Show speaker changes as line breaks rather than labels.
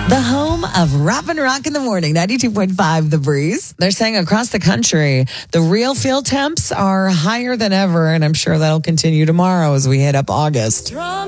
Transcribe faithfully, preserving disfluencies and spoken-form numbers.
The home of Rap and Rock in the Morning, ninety-two point five The Breeze. They're saying across the country, the real feel temps are higher than ever, and I'm sure that'll continue tomorrow as we hit up August.